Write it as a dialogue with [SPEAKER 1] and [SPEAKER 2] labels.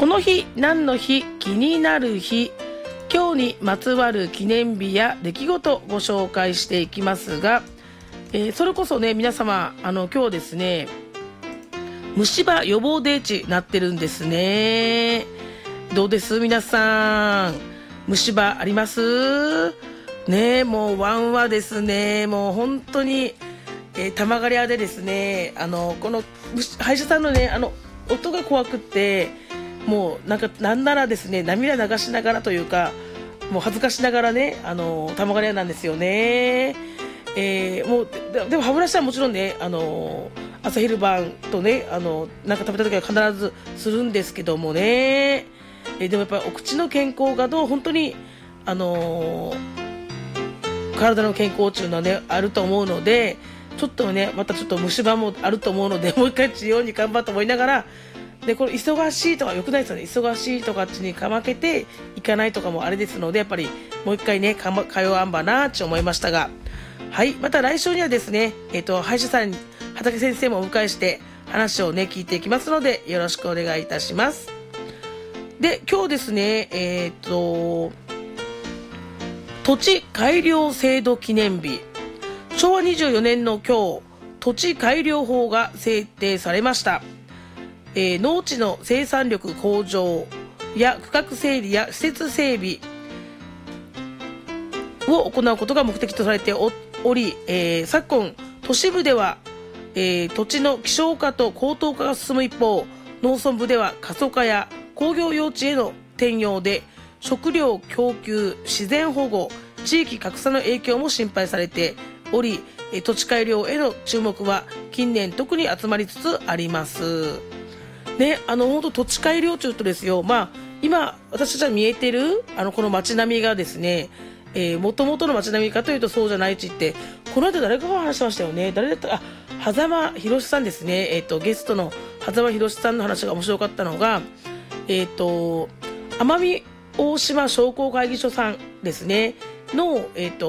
[SPEAKER 1] この日何の日、気になる日、今日にまつわる記念日や出来事をご紹介していきますが、それこそね皆様今日ですね虫歯予防デーチなってるんですね。どうです皆さん、虫歯ありますね。もうワンはですねもう本当に、玉狩り屋でですねこの歯医者さんのね音が怖くって、もうなんならですね涙流しながらというか、もう恥ずかしながらね玉狩り屋なんですよね。もうでも歯ブラシはもちろんね朝昼晩とねなんか食べた時は必ずするんですけどもね、でもやっぱりお口の健康が本当に体の健康っていうのはねあると思うので、ちょっとねまたちょっと虫歯もあると思うので、もう一回治療に頑張って思いながら、でこれ忙しいとかよくないですよね。忙しいとかっちにかまけていかないとかもあれですので、やっぱりもう一回ね通わんばなって思いましたが、はい、また来週にはですね歯医者さん畠先生もお迎えして話をね聞いていきますので、よろしくお願いいたします。で今日ですね土地改良制度記念日、昭和24年の今日、土地改良法が制定されました。農地の生産力向上や区画整理や施設整備を行うことが目的とされており、昨今都市部では、土地の希少化と高騰化が進む一方、農村部では過疎化や工業用地への転用で食料供給、自然保護、地域格差の影響も心配されており、土地改良への注目は近年特に集まりつつありますね。本当土地改良というとですよ、今私たちが見えてるこの街並みがですね、もともとの街並みかというとそうじゃない地って、この間誰かが話しましたよね。誰だったか、狭間博さんですね。ゲストの狭間博さんの話が面白かったのが、奄美大島商工会議所さんですねの